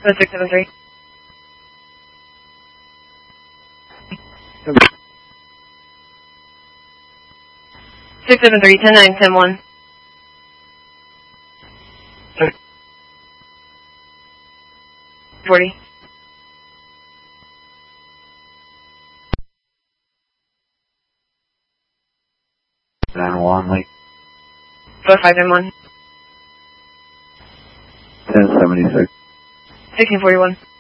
That's 673. 673, 10-9, 10-1. 40. 9-1, like 45-1. 1076. 1641.